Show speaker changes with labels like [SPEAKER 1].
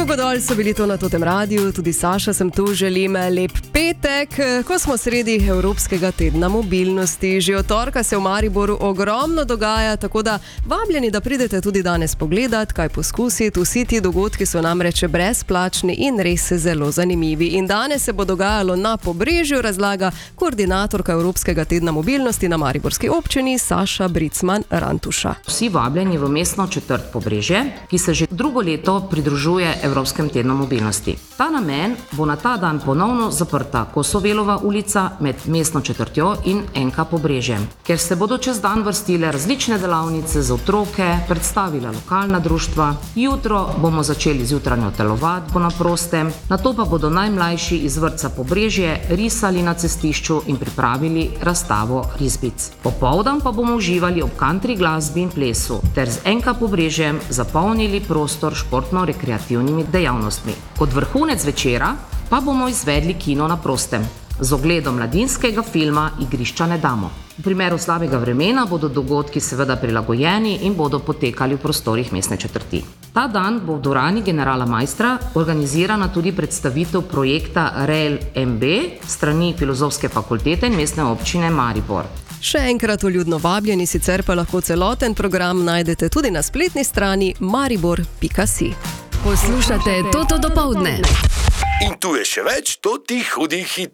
[SPEAKER 1] Gor dol so bili to na Totem Radiu, tudi Saša sem tu, želim lep petek, ko smo sredi Evropskega tedna mobilnosti. Že od torka se v Mariboru ogromno dogaja, tako da vabljeni, da pridete tudi danes pogledat, kaj poskusiti. Vsi ti dogodki so namreč brezplačni in res zelo zanimivi. In danes se bo dogajalo na Pobrežju, razlaga koordinatorka Evropskega tedna mobilnosti na mariborski občini Saša Bricman-Rantuša.
[SPEAKER 2] Vsi vabljeni v mestno četrt Pobrežje, ki se že drugo leto pridružuje Evropskem tednu mobilnosti. Ta namen bo na ta dan ponovno zaprta Kosovelova ulica med mestno četrtjo in NK Pobrežjem, ker se bodo čez dan vrstile različne delavnice za otroke, predstavila lokalna društva. Jutro bomo začeli z jutranjo telovadbo na prostem, nato pa bodo najmlajši iz vrtca Pobrežje risali na cestišču in pripravili razstavo risbic. Popoldan pa bomo uživali ob country glasbi in plesu ter z NK Pobrežjem zapolnili prostor športno-rekreativnimi dejavnostmi. Kot vrhunec večera pa bomo izvedli kino na prostem z ogledom mladinskega filma Igrišča ne damo. V primeru slabega vremena bodo dogodki seveda prilagojeni in bodo potekali v prostorih mestne četrti. Ta dan bo v dvorani generala Maistra organizirana tudi predstavitev projekta Rail MB strani Filozofske fakultete in mestne občine Maribor.
[SPEAKER 1] Še enkrat vljudno vabljeni, sicer pa lahko celoten program najdete tudi na spletni strani maribor.si.
[SPEAKER 3] Poslušate Toto dopoldne.
[SPEAKER 4] In tu je še več totih hudih hitov.